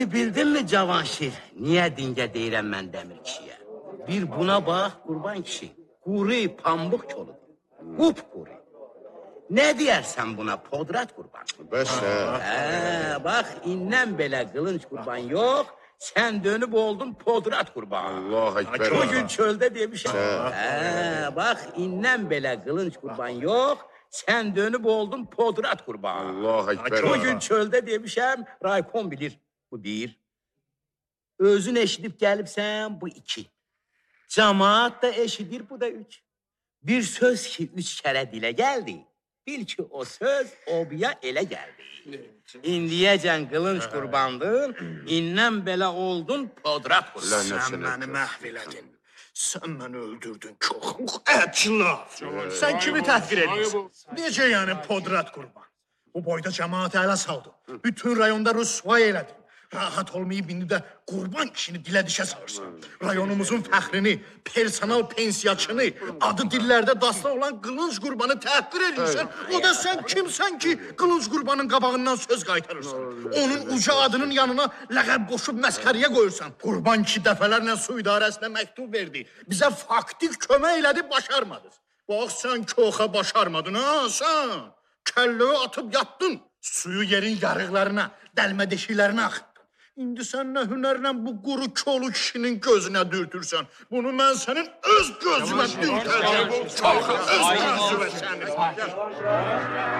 Bildin mi Cavanşir? Niye dinge deyirəm mən dəmir kişiyə? Bir buna bax, qurban kişi. Quru pambıq koludur. Qupquru. Ne diyersen buna podrat kurban? Bəs Bak indən belə qılınc kurban yok. Sen dönüp oldun podrat kurban. Allah ekber. Bugün çölde demişim. Bak indən belə qılınc kurban yok. Sen dönüp oldun podrat kurban. Allah ekber. Bugün çölde demişim. Raykon bilir. Bu bir. Özün eşidip gelipsen bu iki. Cemaat da eşidir bu da üç. Bir söz ki üç kere dile geldi. Bil ki o söz obya ele geldi. İndiyecen kılınç kurbandın, innen belə oldun podrat kurban. Sen beni mahveledin. Sen beni öldürdün çok etçiler. Sen kimi təhqir ediyorsun? Necə yani podrat kurban? Bu boyda cemaati ələ saldın. Bütün rayonda rüsvay elədin. Rahat olmayıp indi de kurban kişini dile dişe salırsan. Rayonumuzun fəxrini, personal pensiyaçını, adı dillerde dastan olan Qılınc Qurbanı təhqir edirsən. O da sen kimsən ki Qılınc Qurbanın qabağından söz qaytarırsan. Onun uca adının yanına ləqəb qoşub məskəriyə qoyursan. Qurban ki dəfələrlə su idarəsinə məktub verdi. Bizə faktik kömək elədi, başarmadınız. Bax sen çoxa başarmadın ha sen. Kəlləyi atıp yattın. Suyu yerin yarıqlarına, dəlmə deşiklərinə axıttın. İndi sen ne hünerle bu quru kolu kişinin gözüne dürtürsen. Bunu ben senin öz gözüme dürteceğim. Çok öz gözüme senin.